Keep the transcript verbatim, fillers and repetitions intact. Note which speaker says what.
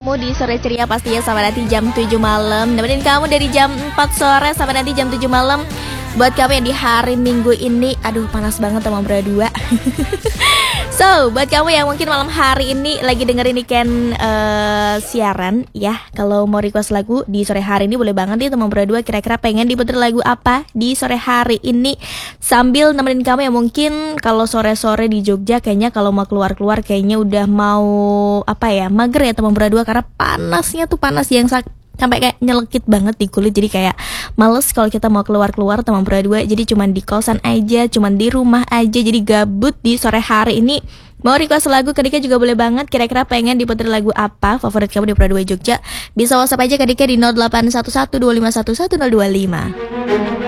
Speaker 1: kamu di sore ceria pastinya sampai nanti jam tujuh malam. Nemenin kamu dari jam empat sore sampai nanti jam tujuh malam. Buat kamu yang di hari Minggu ini, aduh panas banget teman berdua. So, buat kamu yang mungkin malam hari ini lagi dengerin Niken uh, siaran ya, kalau mau request lagu di sore hari ini boleh banget nih teman berdua. Kira-kira pengen diputer lagu apa di sore hari ini sambil nemenin kamu yang mungkin kalau sore-sore di Jogja kayaknya kalau mau keluar-keluar kayaknya udah mau apa ya, mager ya teman berdua, karena panasnya tuh panas yang sak sampai kayak nyelekit banget di kulit. Jadi kayak males kalau kita mau keluar-keluar teman berdua. Jadi cuman di kosan aja, cuman di rumah aja. Jadi gabut di sore hari ini. Mau request lagu ke Dika juga boleh banget. Kira-kira pengen diputer lagu apa favorit kamu di Pradua Jogja? Bisa WhatsApp aja ke Dika di nol delapan satu satu dua lima satu satu nol dua lima.